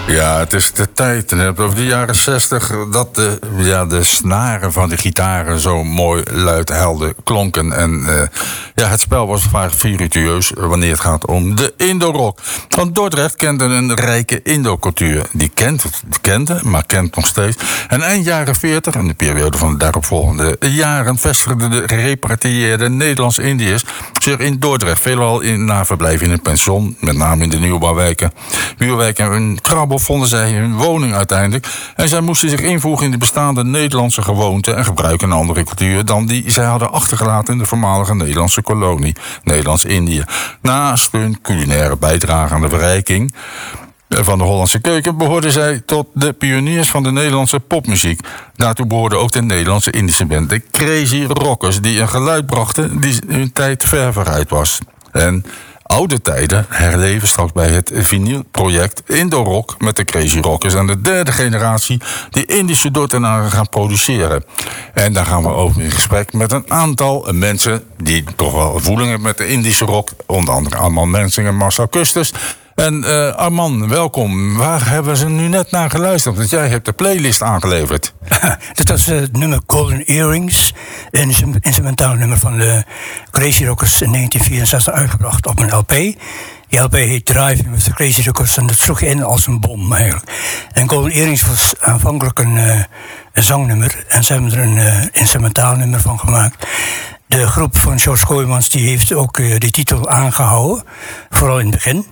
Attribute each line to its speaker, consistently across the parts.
Speaker 1: Ja, het is de tijd. Over de jaren 60 dat de snaren van de gitaren zo mooi luid helder klonken. En het spel was vaak virtueus wanneer het gaat om de Indo-rock. Want Dordrecht kende een rijke Indo-cultuur. Die kende, maar kent nog steeds. En eind jaren 40, in de periode van de daaropvolgende jaren, vestigden de gerepatrieerde Nederlands-Indiërs zich in Dordrecht. Veelal na verblijf in een pension, met name in de nieuwbouwwijken. Muurwijk en Krabbel vonden zij hun woning uiteindelijk. En zij moesten zich invoegen in de bestaande Nederlandse gewoonten en gebruiken een andere cultuur dan die zij hadden achtergelaten in de voormalige Nederlandse kolonie, Nederlands-Indië. Naast hun culinaire bijdrage aan de verrijking van de Hollandse keuken behoorden zij tot de pioniers van de Nederlandse popmuziek. Daartoe behoorde ook de Nederlandse Indische band, de Crazy Rockers, die een geluid brachten die hun tijd ver vooruit was. En oude tijden herleven straks bij het vinylproject Indo-rock met de Crazy Rockers en de derde generatie die Indische Dordtenaren gaan produceren. En daar gaan we over in gesprek met een aantal mensen die toch wel voeling hebben met de Indische rock. Onder andere Armand Mensing en Marcel Custis. En Armand, welkom. Waar hebben ze nu net naar geluisterd? Want jij hebt de playlist aangeleverd.
Speaker 2: Dat was het nummer Golden Earrings. Een instrumentaal nummer van de Crazy Rockers in 1964 uitgebracht op een LP. Die LP heet Driving with the Crazy Rockers en dat sloeg in als een bom eigenlijk. En Golden Earrings was aanvankelijk een zangnummer. En ze hebben er een instrumentaal nummer van gemaakt. De groep van George Kooijmans die heeft ook die titel aangehouden. Vooral in het begin.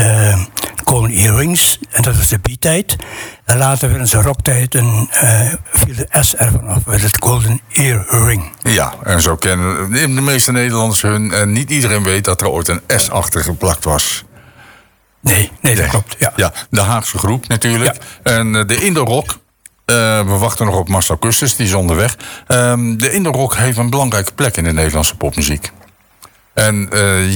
Speaker 2: Golden Earrings, en dat was de beat-tijd. En later werd ze rocktijd en viel de S ervan af, werd het Golden Earring.
Speaker 1: Ja, en zo kennen de meeste Nederlanders hun. En niet iedereen weet dat er ooit een S achter geplakt was.
Speaker 2: Nee, dat klopt. Ja,
Speaker 1: de Haagse groep natuurlijk. Ja. En de Indo-rock. We wachten nog op Marcel Custis, die is onderweg. De Indo-rock heeft een belangrijke plek in de Nederlandse popmuziek. En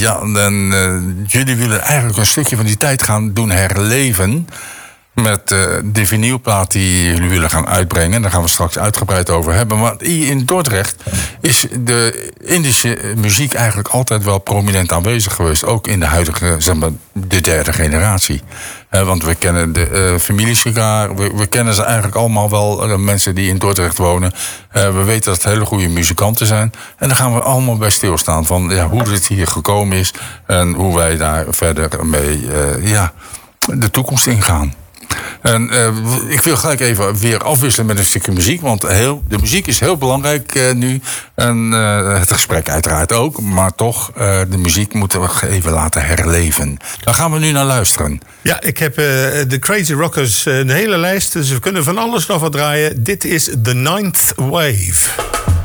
Speaker 1: jullie willen eigenlijk een stukje van die tijd gaan doen herleven met de vinylplaat die jullie willen gaan uitbrengen. Daar gaan we straks uitgebreid over hebben. Maar in Dordrecht is de Indische muziek eigenlijk altijd wel prominent aanwezig geweest. Ook in de huidige, zeg maar, de derde generatie. Want we kennen de families elkaar. We kennen ze eigenlijk allemaal wel, mensen die in Dordrecht wonen. We weten dat het hele goede muzikanten zijn. En daar gaan we allemaal bij stilstaan van hoe dit hier gekomen is. En hoe wij daar verder mee de toekomst ingaan. En ik wil gelijk even weer afwisselen met een stukje muziek. Want de muziek is heel belangrijk nu. En het gesprek uiteraard ook. Maar toch, de muziek moeten we even laten herleven. Daar gaan we nu naar luisteren.
Speaker 3: Ja, ik heb de Crazy Rockers een hele lijst. Dus we kunnen van alles nog wat draaien. Dit is The Ninth Wave.